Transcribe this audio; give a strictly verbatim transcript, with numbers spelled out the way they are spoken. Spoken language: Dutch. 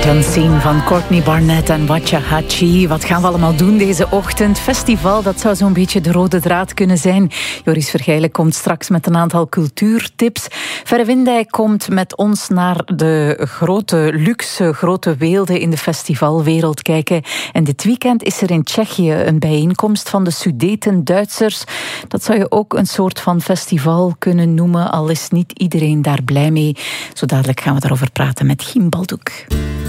Unseen van Courtney Barnett en Watcha Hachi. Wat gaan we allemaal doen deze ochtend? Festival, dat zou zo'n beetje de rode draad kunnen zijn. Joris Vergeilen komt straks met een aantal cultuurtips. Verre Windijk komt met ons naar de grote luxe, grote weelden in de festivalwereld kijken. En dit weekend is er in Tsjechië een bijeenkomst van de Sudeten-Duitsers. Dat zou je ook een soort van festival kunnen noemen, al is niet iedereen daar blij mee. Zo dadelijk gaan we daarover praten met Giem Baldoek.